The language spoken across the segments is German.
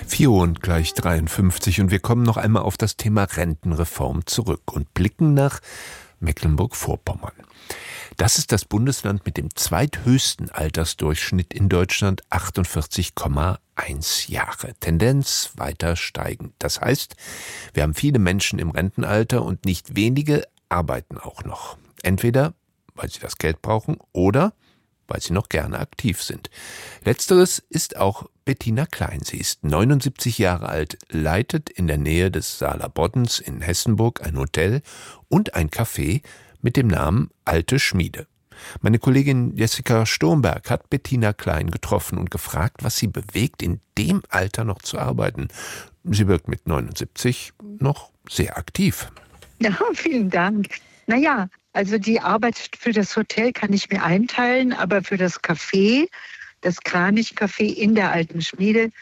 4 und gleich 53 und wir kommen noch einmal auf das Thema Rentenreform zurück und blicken nach Mecklenburg-Vorpommern. Das ist das Bundesland mit dem zweithöchsten Altersdurchschnitt in Deutschland, 48,1 Jahre. Tendenz weiter steigend. Das heißt, wir haben viele Menschen im Rentenalter und nicht wenige arbeiten auch noch. Entweder, weil sie das Geld brauchen oder weil sie noch gerne aktiv sind. Letzteres ist auch Bettina Klein. Sie ist 79 Jahre alt, leitet in der Nähe des Saaler Boddens in Hessenburg ein Hotel und ein Café mit dem Namen Alte Schmiede. Meine Kollegin Jessica Sturmberg hat Bettina Klein getroffen und gefragt, was sie bewegt, in dem Alter noch zu arbeiten. Sie wirkt mit 79 noch sehr aktiv. Ja, vielen Dank. Naja, also die Arbeit für das Hotel kann ich mir einteilen, aber für das Café, das Kranich-Café in der Alten Schmiede,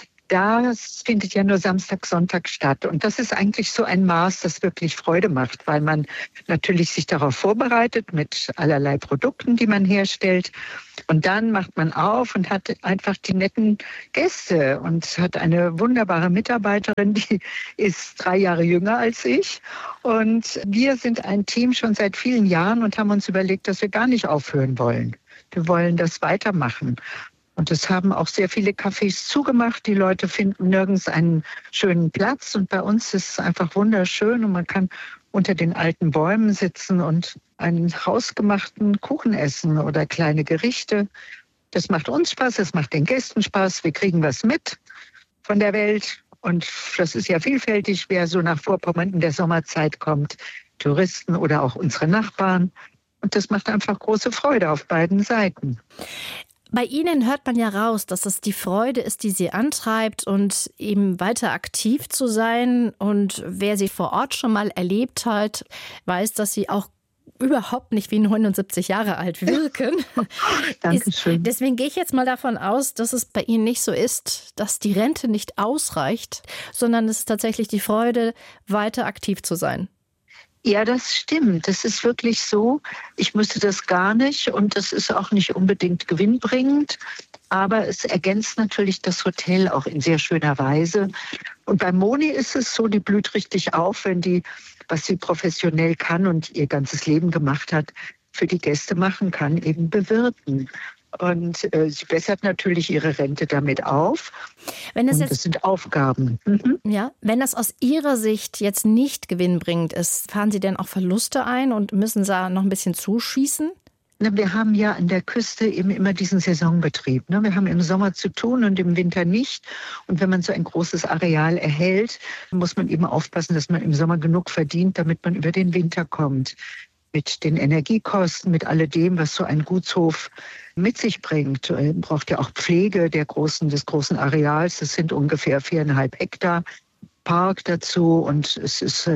das findet ja nur Samstag, Sonntag statt. Und das ist eigentlich so ein Maß, das wirklich Freude macht, weil man natürlich sich darauf vorbereitet mit allerlei Produkten, die man herstellt. Und dann macht man auf und hat einfach die netten Gäste und hat eine wunderbare Mitarbeiterin, die ist 3 Jahre jünger als ich. Und wir sind ein Team schon seit vielen Jahren und haben uns überlegt, dass wir gar nicht aufhören wollen. Wir wollen das weitermachen. Und es haben auch sehr viele Cafés zugemacht. Die Leute finden nirgends einen schönen Platz. Und bei uns ist es einfach wunderschön und man kann unter den alten Bäumen sitzen und einen hausgemachten Kuchen essen oder kleine Gerichte. Das macht uns Spaß, das macht den Gästen Spaß. Wir kriegen was mit von der Welt. Und das ist ja vielfältig, wer so nach Vorpommern in der Sommerzeit kommt. Touristen oder auch unsere Nachbarn. Und das macht einfach große Freude auf beiden Seiten. Bei Ihnen hört man ja raus, dass es die Freude ist, die Sie antreibt und eben weiter aktiv zu sein. Und wer Sie vor Ort schon mal erlebt hat, weiß, dass Sie auch überhaupt nicht wie 79 Jahre alt wirken. Dankeschön. Deswegen gehe ich jetzt mal davon aus, dass es bei Ihnen nicht so ist, dass die Rente nicht ausreicht, sondern es ist tatsächlich die Freude, weiter aktiv zu sein. Ja, das stimmt. Das ist wirklich so. Ich müsste das gar nicht und das ist auch nicht unbedingt gewinnbringend. Aber es ergänzt natürlich das Hotel auch in sehr schöner Weise. Und bei Moni ist es so, die blüht richtig auf, wenn die, was sie professionell kann und ihr ganzes Leben gemacht hat, für die Gäste machen kann, eben bewirten. Und sie bessert natürlich ihre Rente damit auf. Das sind Aufgaben. Ja, wenn das aus Ihrer Sicht jetzt nicht gewinnbringend ist, fahren Sie denn auch Verluste ein und müssen da noch ein bisschen zuschießen? Wir haben ja an der Küste eben immer diesen Saisonbetrieb. Wir haben im Sommer zu tun und im Winter nicht. Und wenn man so ein großes Areal erhält, muss man eben aufpassen, dass man im Sommer genug verdient, damit man über den Winter kommt. Mit den Energiekosten, mit alledem, was so ein Gutshof mit sich bringt. Man braucht ja auch Pflege des großen Areals. Das sind ungefähr 4,5 Hektar. Park dazu und es ist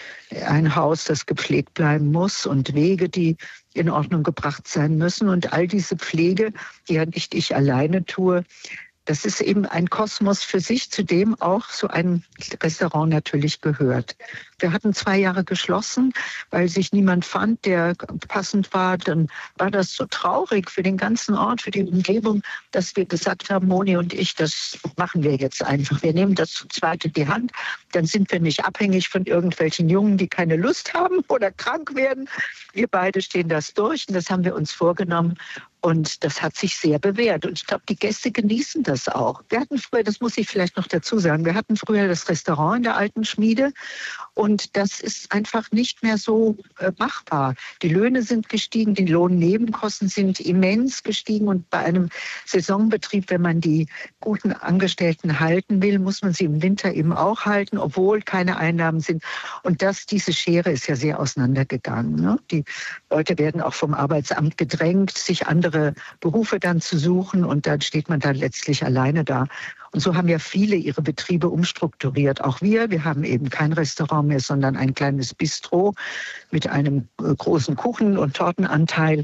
ein Haus, das gepflegt bleiben muss und Wege, die in Ordnung gebracht sein müssen. Und all diese Pflege, die ja nicht ich alleine tue, das ist eben ein Kosmos für sich, zu dem auch so ein Restaurant natürlich gehört. Wir hatten 2 Jahre geschlossen, weil sich niemand fand, der passend war. Dann war das so traurig für den ganzen Ort, für die Umgebung, dass wir gesagt haben, Moni und ich, das machen wir jetzt einfach. Wir nehmen das zu zweit in die Hand. Dann sind wir nicht abhängig von irgendwelchen Jungen, die keine Lust haben oder krank werden. Wir beide stehen das durch und das haben wir uns vorgenommen. Und das hat sich sehr bewährt. Und ich glaube, die Gäste genießen das auch. Wir hatten früher, das muss ich vielleicht noch dazu sagen, wir hatten früher das Restaurant in der Alten Schmiede. Und das ist einfach nicht mehr so machbar. Die Löhne sind gestiegen, die Lohnnebenkosten sind immens gestiegen. Und bei einem Saisonbetrieb, wenn man die guten Angestellten halten will, muss man sie im Winter eben auch halten, obwohl keine Einnahmen sind. Und diese Schere ist ja sehr auseinandergegangen. Ne? Die Leute werden auch vom Arbeitsamt gedrängt, sich andere Berufe dann zu suchen. Und dann steht man dann letztlich alleine da. Und so haben ja viele ihre Betriebe umstrukturiert. Auch wir haben eben kein Restaurant mehr, sondern ein kleines Bistro mit einem großen Kuchen- und Tortenanteil.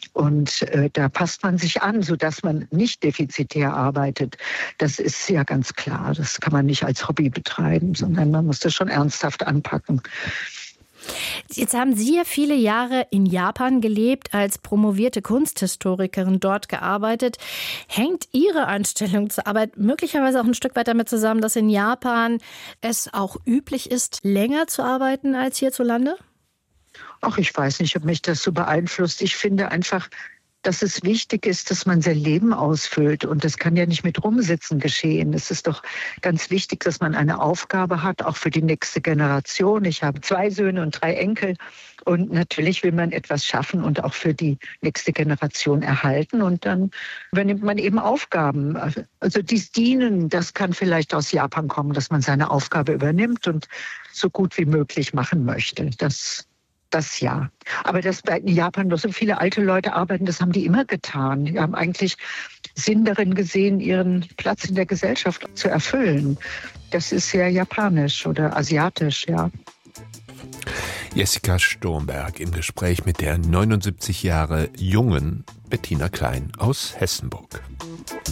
Und da passt man sich an, sodass man nicht defizitär arbeitet. Das ist ja ganz klar. Das kann man nicht als Hobby betreiben, sondern man muss das schon ernsthaft anpacken. Jetzt haben Sie ja viele Jahre in Japan gelebt, als promovierte Kunsthistorikerin dort gearbeitet. Hängt Ihre Einstellung zur Arbeit möglicherweise auch ein Stück weit damit zusammen, dass in Japan es auch üblich ist, länger zu arbeiten als hierzulande? Ach, ich weiß nicht, ob mich das so beeinflusst. Ich finde einfach, dass es wichtig ist, dass man sein Leben ausfüllt. Und das kann ja nicht mit Rumsitzen geschehen. Es ist doch ganz wichtig, dass man eine Aufgabe hat, auch für die nächste Generation. Ich habe 2 Söhne und 3 Enkel. Und natürlich will man etwas schaffen und auch für die nächste Generation erhalten. Und dann übernimmt man eben Aufgaben. Also dies Dienen, das kann vielleicht aus Japan kommen, dass man seine Aufgabe übernimmt und so gut wie möglich machen möchte. Das ja. Aber dass in Japan noch so viele alte Leute arbeiten, das haben die immer getan. Die haben eigentlich Sinn darin gesehen, ihren Platz in der Gesellschaft zu erfüllen. Das ist sehr japanisch oder asiatisch, ja. Jessica Sturmberg im Gespräch mit der 79 Jahre jungen Bettina Klein aus Hessenburg.